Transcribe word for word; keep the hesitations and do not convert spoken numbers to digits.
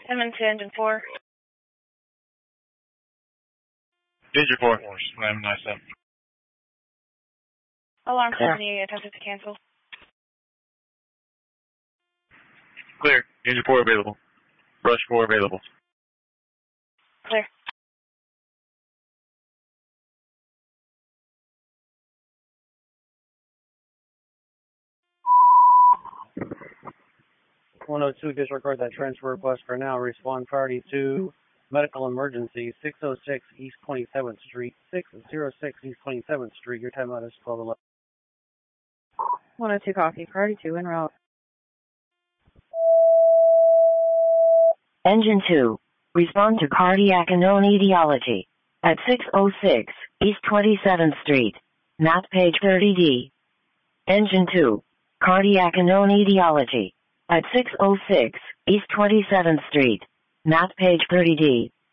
ten minutes to engine four. Engine four. Slam nine seven. Alarm company attempted to cancel. Clear. Engine four available. Rush four available. Clear. one oh two, disregard that transfer request for now. Respond priority to medical emergency, six oh six East twenty-seventh Street, six oh six East twenty-seventh Street. Your time out is twelve eleven. one oh two, copy. Priority two, en route. Engine two, respond to cardiac unknown etiology at six oh six East twenty-seventh Street, map page thirty D. Engine two, cardiac unknown etiology at six oh six East twenty-seventh Street, map page thirty D.